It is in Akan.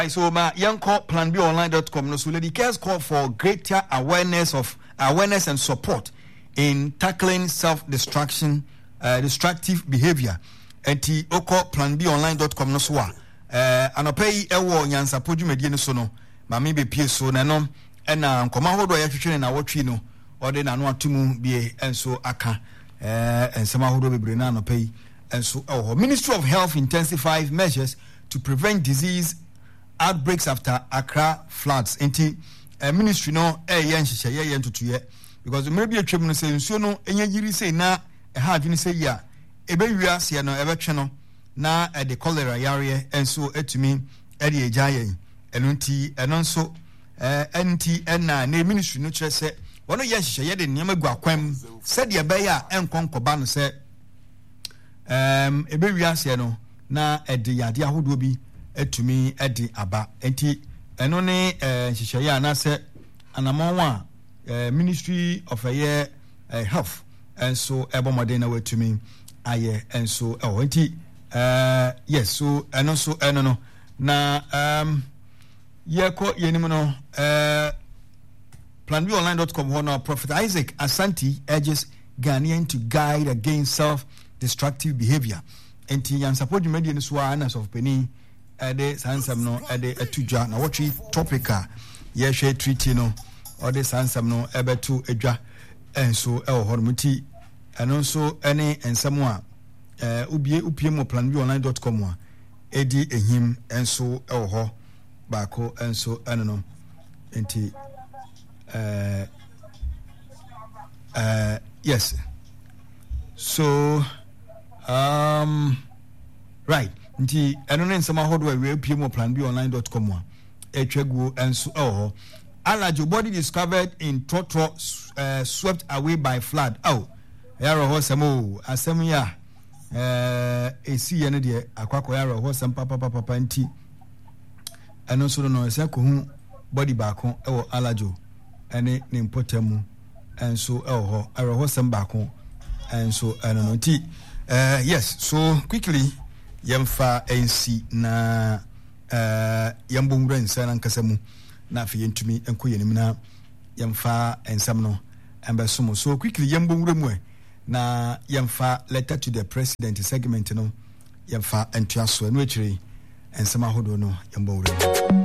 So my young call planbonline.com. No, so Lady Cares call for greater awareness and support in tackling self-destructive behavior. Enti oko planbonline.com no so anopay ewo nyansa podju medie no so no mame be pie so na no na nkoma hodo ya twetwe na wotwi no ode na no atomu bie enso aka ensema hodo bebre na anopay enso Ministry of Health intensifies measures to prevent disease outbreaks after Accra floods. Enti ministry no yen hihye ye ntotoye because maybe a twem no say nsuo no enya yiri say na ha adwene say ya ebe wiase no ebe twe no na the cholera yare enso etumi ede ejaye enunti enonso enti na ministry no kire se wono ye hihye ye de niam agu akwam se de ebe ya enkonkoba no se ebe wiase no na ede yade ahodo bi etumi ede aba enti eno ne hihye ya na se anamonwa Ministry of Health and so ebomode na wetumi aye and so enti yes so and also no na yeko yenim no planbonline.com hono Prophet Isaac Asante urges Ghanaians to guide against self-destructive behavior. Enti yan support media no so anas of penny ade sansam no ade atudwa na watchi topica ye share treaty no or the sansam no ebetu edwa enso hormuti enonso ene ensamwa upie mo planbonline.com a edi ehim enso ho baako enso eno no enti yes so right nti eno ne nsama hodo we upie mo planbonline.com a etwaguo enso ho Alajo body discovered in Toto swept away by flood. Oh, yaro hosamo asem ya esi ye ne de akwakọ yaro hosam papa nti eno so no se ko hu body baako ewo Alajo ene ne mpotamu enso ewo yaro hosam baako enso eno no nti yes so quickly yemfa ensi na yambonwura nsa na nkasamu na fe yentumi enko yenim na yemfa ensam no embesomo so quickly yembonwura mu na yemfa letter to the president segment no yemfa entuaso no akire ensam ahodo no yembonwura